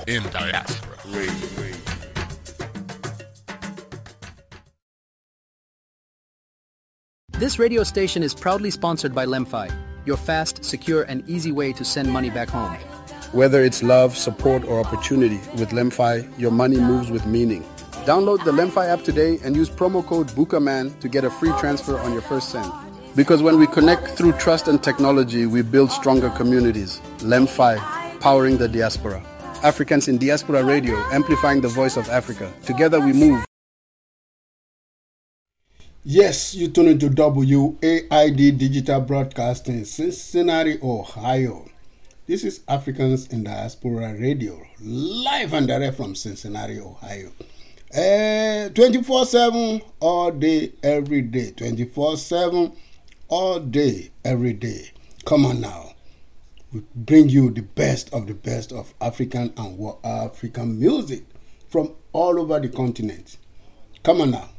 in diaspora. This radio station is proudly sponsored by Lemfi, your fast, secure, and easy way to send money back home. Whether it's love, support, or opportunity, with Lemfi, your money moves with meaning. Download the Lemfi app today and use promo code BUKAMAN to get a free transfer on your first send. Because when we connect through trust and technology, we build stronger communities. Lemfi, powering the diaspora. Africans in Diaspora Radio, amplifying the voice of Africa. Together we move. Yes, you tune into WAID Digital Broadcasting, Cincinnati, Ohio. This is Africans in Diaspora Radio, live and direct from Cincinnati, Ohio. 24/7, all day, every day. 24/7, all day, every day. Come on now. We bring you the best of African and African music from all over the continent. Come on now.